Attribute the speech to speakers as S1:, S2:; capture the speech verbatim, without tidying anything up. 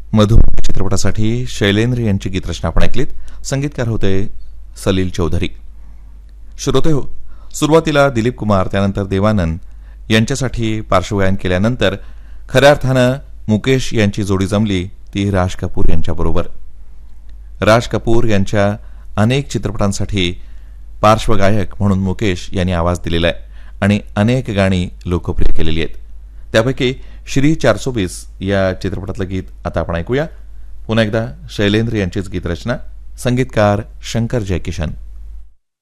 S1: मधुमती चित्रपटासाठी शैलेंद्र यांची गीतरचना आपण ऐकलीत. संगीतकार होते सलील चौधरी. श्रोते हो, सुरुवातीला दिलीप कुमार त्यानंतर देवानंद यांच्यासाठी पार्श्वगायन केल्यानंतर खऱ्या अर्थानं मुकेश यांची जोडी जमली ती राज कपूर यांच्याबरोबर. राज कपूर यांच्या अनेक चित्रपटांसाठी पार्श्वगायक म्हणून मुकेश यांनी आवाज दिलेला आहे आणि अनेक गाणी लोकप्रिय केलेली आहेत. त्यापैकी श्री चारसो बीस या चित्रपटातलं गीत आता आपण ऐकूया. पुन्हा एकदा शैलेंद्र यांचीच गीतरचना, संगीतकार शंकर जयकिशन.